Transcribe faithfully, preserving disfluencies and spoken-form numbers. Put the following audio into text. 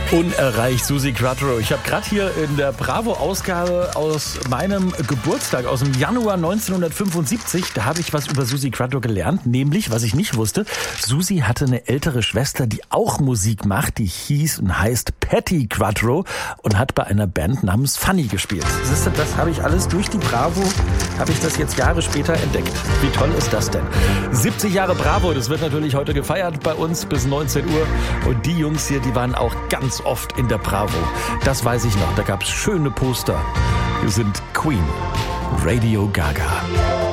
Unerreicht, Suzi Quatro. Ich habe gerade hier in der Bravo-Ausgabe aus meinem Geburtstag, aus dem Januar neunzehnhundertfünfundsiebzig, da habe ich was über Suzi Quatro gelernt, nämlich, was ich nicht wusste, Suzi hatte eine ältere Schwester, die auch Musik macht, die hieß und heißt Patti Quatro und hat bei einer Band namens Funny gespielt. Siehst du, das habe ich alles durch die Bravo, habe ich das jetzt Jahre später entdeckt. Wie toll ist das denn? siebzig Jahre Bravo, das wird natürlich heute gefeiert bei uns bis neunzehn Uhr und die Jungs hier, die waren auch ganz oft in der Bravo. Das weiß ich noch, da gab es schöne Poster. Wir sind Queen, Radio Gaga.